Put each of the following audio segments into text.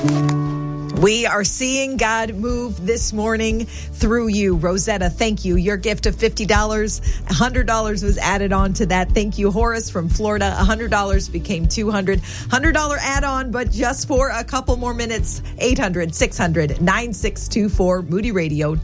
We are seeing God move this morning through you. Rosetta, thank you. Your gift of $50, $100 was added on to that. Thank you. Horace from Florida, $100 became $200. $100 add-on, but just for a couple more minutes. 800-600-9624, Moody Radio.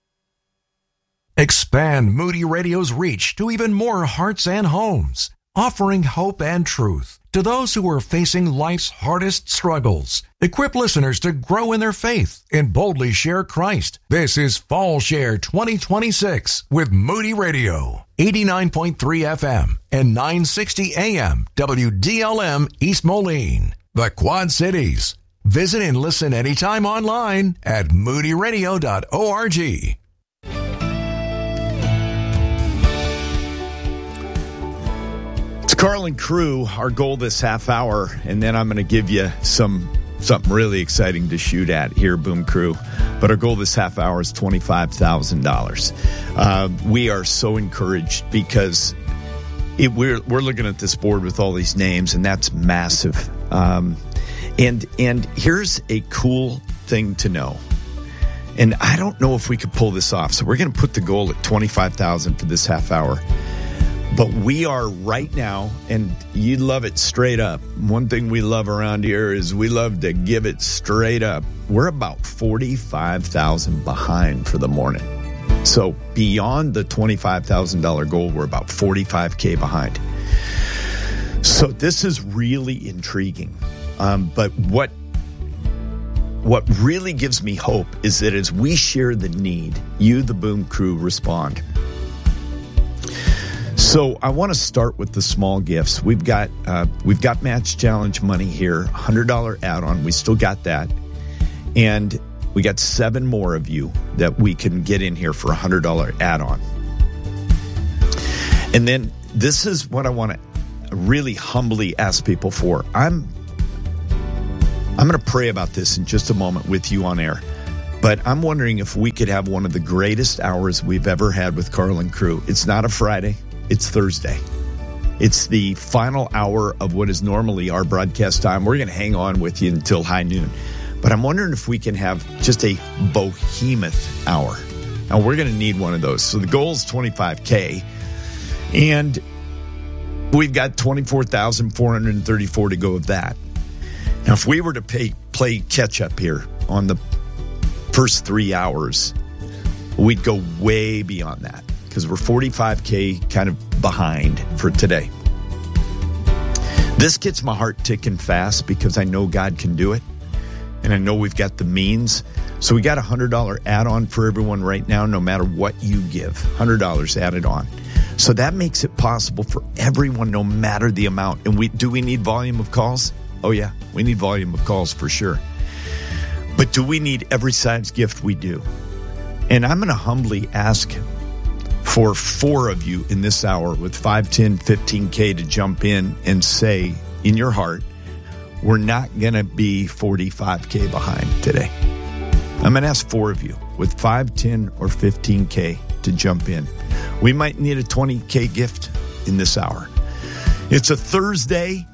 Expand Moody Radio's reach to even more hearts and homes, offering hope and truth to those who are facing life's hardest struggles. Equip listeners to grow in their faith and boldly share Christ. This is Fall Share 2026 with Moody Radio, 89.3 FM and 960 AM WDLM East Moline, the Quad Cities. Visit and listen anytime online at moodyradio.org. Carlin Crew, our goal this half hour, and then I'm going to give you something really exciting to shoot at here, Boom Crew. But our goal this half hour is $25,000. We are so encouraged because we're looking at this board with all these names, and that's massive. And here's a cool thing to know. And I don't know if we could pull this off, so we're going to put the goal at $25,000 for this half hour. But we are right now, and you love it straight up. One thing we love around here is we love to give it straight up. We're about $45,000 behind for the morning. So beyond the $25,000 goal, we're about $45K behind. So this is really intriguing. But what really gives me hope is that as we share the need, you, the Boom Crew, respond. So I want to start with the small gifts. We've got Match Challenge money here, $100 add-on. We still got that. And we got 7 more of you that we can get in here for a $100 add-on. And then this is what I want to really humbly ask people for. I'm going to pray about this in just a moment with you on air. But I'm wondering if we could have one of the greatest hours we've ever had with Carlin Crew. It's not a Friday. It's Thursday. It's the final hour of what is normally our broadcast time. We're going to hang on with you until high noon. But I'm wondering if we can have just a behemoth hour. Now, we're going to need one of those. So the goal is $25K. And we've got $24,434 to go of that. Now, if we were to play catch-up here on the first 3 hours, we'd go way beyond that, because we're $45K kind of behind for today. This gets my heart ticking fast because I know God can do it, and I know we've got the means. So we got a $100 add-on for everyone right now, no matter what you give. $100 added on. So that makes it possible for everyone, no matter the amount. And do we need volume of calls? Oh, yeah, we need volume of calls for sure. But do we need every size gift? We do. And I'm going to humbly ask for 4 of you in this hour with 5, 10, 15K to jump in and say in your heart, we're not going to be 45K behind today. I'm going to ask 4 of you with 5, 10, or 15K to jump in. We might need a 20K gift in this hour. It's a Thursday.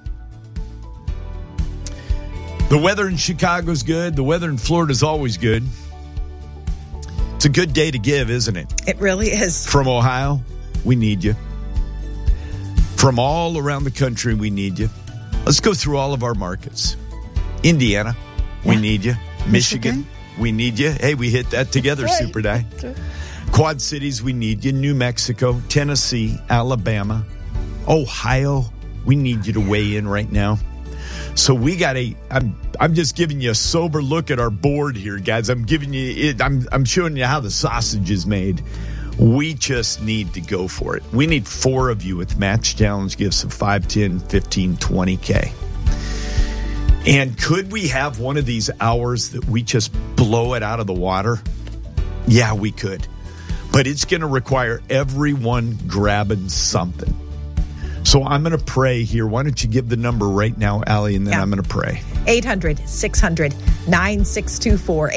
The weather in Chicago's good. The weather in Florida's always good. It's a good day to give, isn't it? It really is. From Ohio, we need you. From all around the country, we need you. Let's go through all of our markets. Indiana, we need you. Michigan, we need you. Hey, we hit that together, right. Super Day. Quad Cities, we need you. New Mexico, Tennessee, Alabama, Ohio, we need you to weigh in right now. So we got I'm just giving you a sober look at our board here, guys. I'm giving you it. I'm showing you how the sausage is made. We just need to go for it. We need 4 of you with Match Challenge gifts of 5, 10, 15, 20K. And could we have one of these hours that we just blow it out of the water? Yeah, we could. But it's going to require everyone grabbing something. So I'm going to pray here. Why don't you give the number right now, Allie, and then I'm going to pray. 800-600-9624.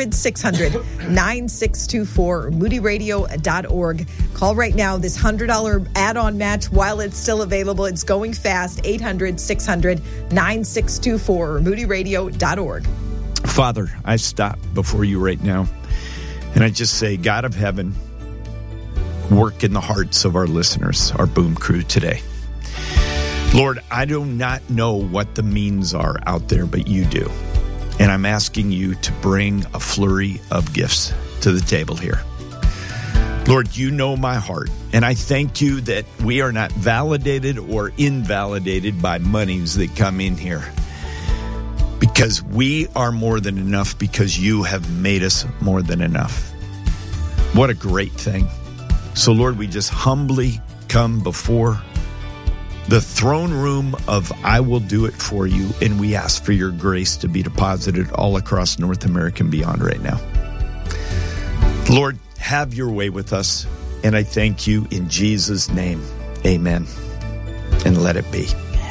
800-600-9624. MoodyRadio.org. Call right now. This $100 add-on match, while it's still available, it's going fast. 800-600-9624. MoodyRadio.org. Father, I stop before you right now, and I just say, God of heaven, work in the hearts of our listeners, our Boom crew today. Lord, I do not know what the means are out there, but you do. And I'm asking you to bring a flurry of gifts to the table here. Lord, you know my heart, and I thank you that we are not validated or invalidated by monies that come in here, because we are more than enough because you have made us more than enough. What a great thing. So, Lord, we just humbly come before the throne room of I will do it for you, and we ask for your grace to be deposited all across North America and beyond right now. Lord, have your way with us, and I thank you in Jesus' name. Amen. And let it be.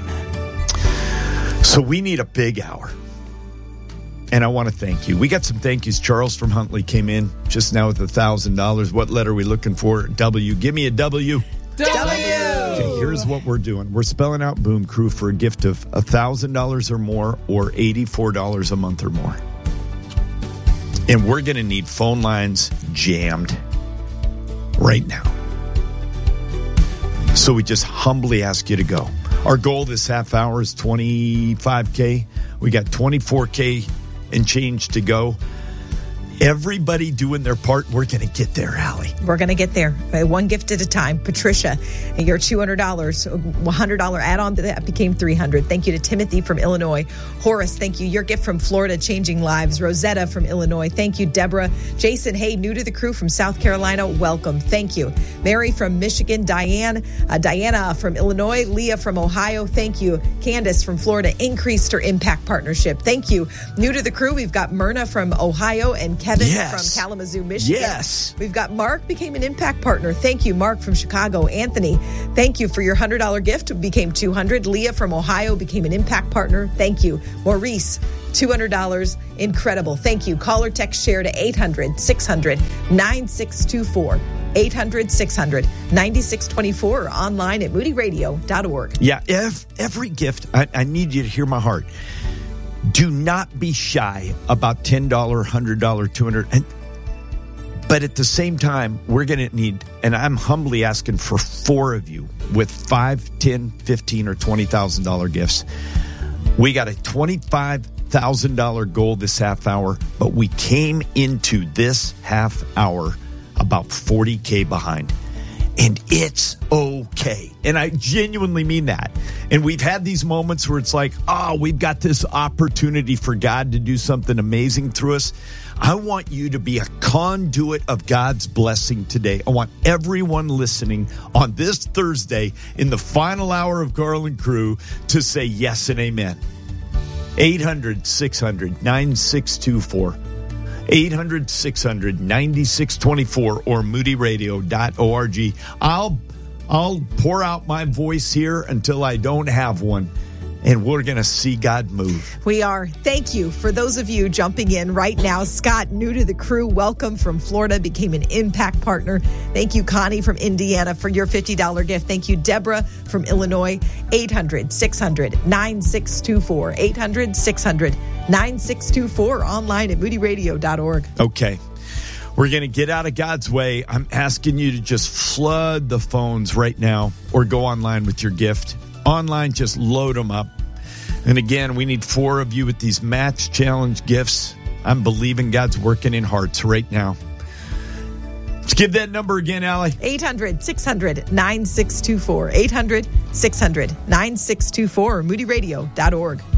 Amen. So we need a big hour, and I want to thank you. We got some thank yous. Charles from Huntley came in just now with $1,000. What letter are we looking for? W. Give me a W. W. Okay, here's what we're doing. We're spelling out Boom Crew for a gift of $1,000 or more, or $84 a month or more. And we're going to need phone lines jammed right now. So we just humbly ask you to go. Our goal this half hour is $25K. We got $24K and change to go. Everybody doing their part. We're going to get there, Allie. We're going to get there. One gift at a time. Patricia, your $200, $100 add-on to that became $300. Thank you to Timothy from Illinois. Horace, thank you. Your gift from Florida, changing lives. Rosetta from Illinois. Thank you, Deborah. Jason, hey, new to the crew from South Carolina. Welcome. Thank you. Mary from Michigan. Diana from Illinois. Leah from Ohio. Thank you. Candace from Florida increased her impact partnership. Thank you. New to the crew, we've got Myrna from Ohio and Kevin from Kalamazoo, Michigan. Yes. We've got Mark became an impact partner. Thank you, Mark from Chicago. Anthony, thank you for your $100 gift. Became $200. Leah from Ohio became an impact partner. Thank you. Maurice, $200. Incredible. Thank you. Call or text share to 800-600-9624. 800-600-9624 or online at moodyradio.org. Yeah, every gift, I need you to hear my heart. Do not be shy about $10, $100, $200. But at the same time, we're going to need, and I'm humbly asking for 4 of you with $5, $10, $15, or $20,000 gifts. We got a $25,000 goal this half hour, but we came into this half hour about $40K behind. And it's okay. And I genuinely mean that. And we've had these moments where it's like, oh, we've got this opportunity for God to do something amazing through us. I want you to be a conduit of God's blessing today. I want everyone listening on this Thursday in the final hour of Garland Crew to say yes and amen. 800-600-9624. 800-600-9624 or moodyradio.org. I'll pour out my voice here until I don't have one, and we're going to see God move. We are. Thank you for those of you jumping in right now. Scott, new to the crew, welcome from Florida, became an impact partner. Thank you, Connie from Indiana, for your $50 gift. Thank you, Deborah from Illinois. 800-600-9624. 800-600-9624. Online at moodyradio.org. Okay. We're going to get out of God's way. I'm asking you to just flood the phones right now or go online with your gift. Online, just load them up. And again, we need 4 of you with these match challenge gifts. I'm believing God's working in hearts right now. Let's give that number again, Allie. 800-600-9624. 800-600-9624 or moodyradio.org.